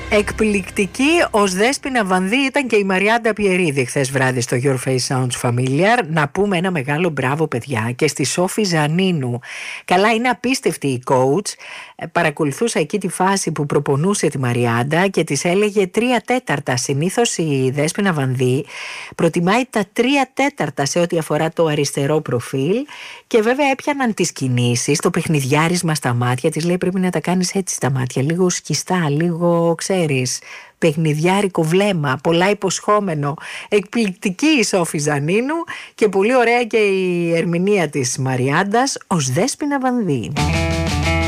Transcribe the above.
Εκπληκτική ως Δέσποινα Βανδύ ήταν και η Μαριάντα Πιερίδη χθες βράδυ στο Your Face Sounds Familiar. Να πούμε ένα μεγάλο μπράβο, παιδιά, και στη Σόφη Ζανίνου. Καλά, είναι απίστευτη η coach. Παρακολουθούσα εκεί τη φάση που προπονούσε τη Μαριάντα και της έλεγε 3/4. Συνήθως η Δέσποινα Βανδύ προτιμάει τα 3/4 σε ό,τι αφορά το αριστερό προφίλ, και βέβαια έπιαναν τις κινήσεις, το παιχνιδιάρισμα στα μάτια της. Λέει πρέπει να τα κάνεις έτσι στα μάτια, λίγο σκιστά, λίγο ξέρεις, παιχνιδιάρικο βλέμμα, πολλά υποσχόμενο. Εκπληκτική η Σόφη Ζανίνου και πολύ ωραία και η ερμηνεία της Μαριάντας ως Δέσποινα Βανδύ.